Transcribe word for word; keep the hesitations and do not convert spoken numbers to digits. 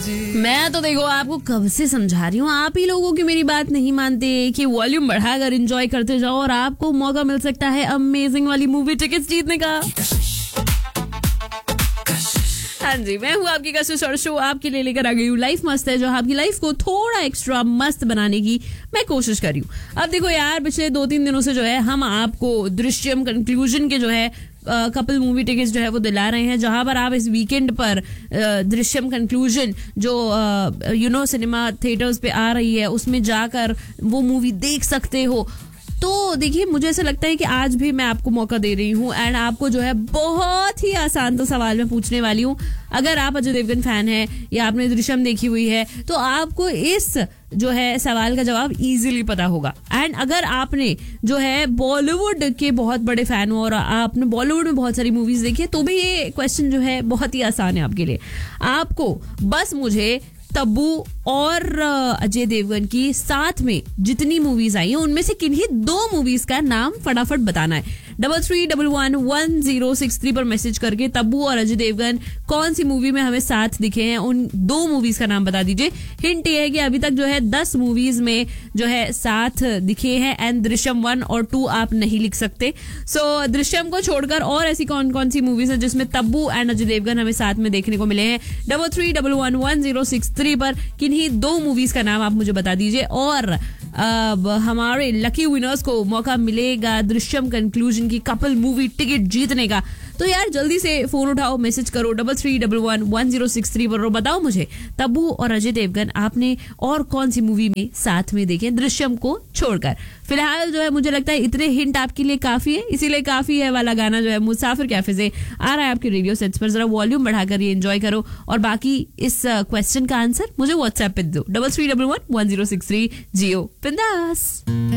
मैं तो देखो आपको कब से समझा रही हूँ, आप ही लोगों की मेरी बात नहीं मानते कि वॉल्यूम बढ़ाकर एंजॉय करते जाओ और आपको मौका मिल सकता है अमेजिंग वाली मूवी टिकट्स जीतने का। हाँ जी, मैं हूँ आपकी कशिश और शो आपके लिए लेकर आ गई हूँ लाइफ मस्त है, जो आपकी लाइफ को थोड़ा एक्स्ट्रा मस्त बनाने की मैं कोशिश कर रही हूँ। अब देखो यार, पिछले दो तीन दिनों से जो है हम आपको दृश्यम कंक्लूजन के जो है कपल मूवी टिकट्स जो है वो दिला रहे हैं, जहां पर आप इस वीकेंड पर दृश्यम कंक्लूजन जो यू नो सिनेमा थिएटर्स पे आ रही है उसमें जाकर वो मूवी देख सकते हो। तो देखिए, मुझे ऐसा लगता है कि आज भी मैं आपको मौका दे रही हूँ एंड आपको जो है बहुत ही आसान तो सवाल मैं पूछने वाली हूँ। अगर आप अजय देवगन फैन है या आपने दृश्यम देखी हुई है तो आपको इस जो है सवाल का जवाब इजीली पता होगा। एंड अगर आपने जो है बॉलीवुड के बहुत बड़े फैन हो और आपने बॉलीवुड में बहुत सारी मूवीज देखी है तो भी ये क्वेश्चन जो है बहुत ही आसान है आपके लिए। आपको बस मुझे तब्बू और अजय देवगन की साथ में जितनी मूवीज आई हैं उनमें से किन्हीं दो मूवीज का नाम फटाफट बताना है। Double three double one one zero six three पर मैसेज करके तब्बू और अजय देवगन कौन सी मूवी में हमें साथ दिखे हैं उन दो मूवीज का नाम बता दीजिए। हिंट ये है कि अभी तक जो है दस मूवीज में जो है साथ दिखे हैं एंड दृश्यम वन और टू आप नहीं लिख सकते। सो so, दृश्यम को छोड़कर और ऐसी कौन कौन सी मूवीज है जिसमें तब्बू एंड अजय देवगन हमें साथ में देखने को मिले हैं। Double three double one one zero six three पर किन्हीं दो मूवीज का नाम आप मुझे बता दीजिए और अब हमारे लकी विनर्स को मौका मिलेगा दृश्यम कंक्लूजन की कपल मूवी टिकट जीतने का। तो यार जल्दी से फोन उठाओ, मैसेज करो double three double one one zero six three पर और बताओ मुझे तब्बू और अजय देवगन आपने और कौन सी मूवी में साथ में देखे दृश्यम को छोड़कर। फिलहाल जो है मुझे लगता है इतने हिंट आपके लिए काफी है, इसीलिए काफी है वाला गाना जो है मुसाफिर कैफे से आ रहा है आपके रेडियो सेट्स पर। जरा वॉल्यूम बढ़ाकर ये एंजॉय करो और बाकी इस क्वेश्चन का आंसर मुझे व्हाट्सएप पे दो double three double one one zero six three जियो बिंदास।